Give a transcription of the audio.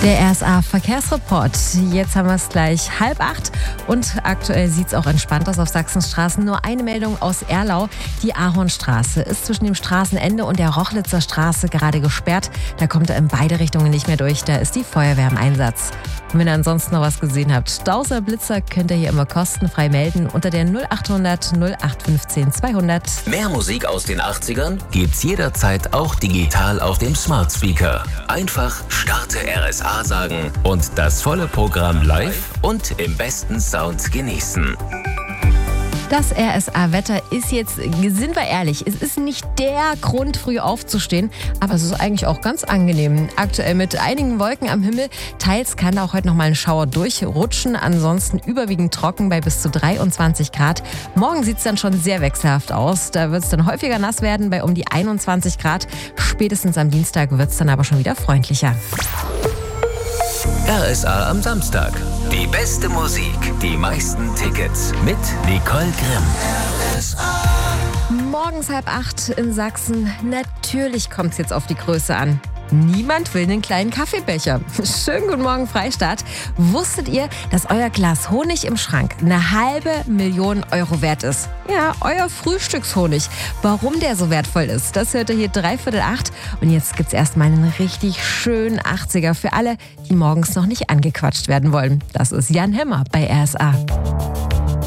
Der RSA-Verkehrsreport. Jetzt haben wir es gleich 7:30 und aktuell sieht es auch entspannt aus auf Sachsens Straßen. Nur eine Meldung aus Erlau. Die Ahornstraße ist zwischen dem Straßenende und der Rochlitzer Straße gerade gesperrt. Da kommt er in beide Richtungen nicht mehr durch. Da ist die Feuerwehr im Einsatz. Und wenn ihr ansonsten noch was gesehen habt, Stauser, Blitzer, könnt ihr hier immer kostenfrei melden unter der 0800 0815 200. Mehr Musik aus den 80ern gibt's jederzeit auch digital auf dem Smart Speaker. Einfach Starte RSA sagen und das volle Programm live und im besten Sound genießen. Das RSA-Wetter ist jetzt, sind wir ehrlich, es ist nicht der Grund, früh aufzustehen, aber es ist eigentlich auch ganz angenehm. Aktuell mit einigen Wolken am Himmel, teils kann auch heute noch mal ein Schauer durchrutschen, ansonsten überwiegend trocken bei bis zu 23 Grad. Morgen sieht es dann schon sehr wechselhaft aus, da wird es dann häufiger nass werden bei um die 21 Grad. Spätestens am Dienstag wird es dann aber schon wieder freundlicher. RSA am Samstag. Die beste Musik, die meisten Tickets mit Nicole Grimm. Morgens 7:30 in Sachsen. Natürlich kommt es jetzt auf die Größe an. Niemand will einen kleinen Kaffeebecher. Schönen guten Morgen, Freistaat. Wusstet ihr, dass euer Glas Honig im Schrank 500.000 Euro wert ist? Ja, euer Frühstückshonig. Warum der so wertvoll ist, das hört ihr hier 7:45. Und jetzt gibt's erstmal einen richtig schönen 80er für alle, die morgens noch nicht angequatscht werden wollen. Das ist Jan Hemmer bei RSA.